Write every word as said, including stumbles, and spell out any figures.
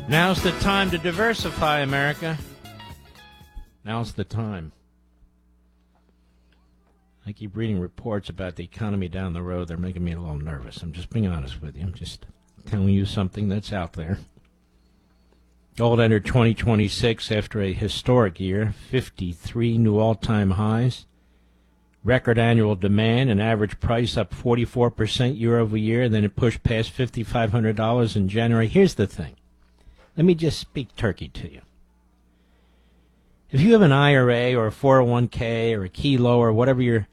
Now's the time to diversify, America. Now's the time. I keep reading reports about the economy down the road. They're making me a little nervous. I'm just being honest with you. I'm just telling you something that's out there. Gold entered twenty twenty-six after a historic year, fifty-three new all-time highs. Record annual demand, an average price up forty-four percent year over year, then it pushed past five thousand five hundred dollars in January. Here's the thing. Let me just speak turkey to you. If you have an I R A or a four oh one k or a Kelo or whatever your